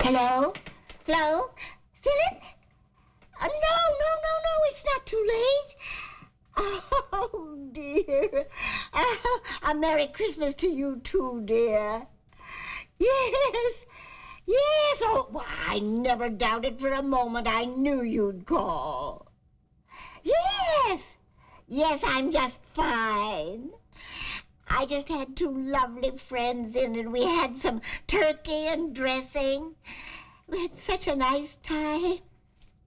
Hello? Hello? Philip? No, it's not too late. Oh, dear. A Merry Christmas to you, too, dear. Yes, oh, I never doubted for a moment. I knew you'd call. Yes, I'm just fine. I just had two lovely friends in, and we had some turkey and dressing. We had such a nice time.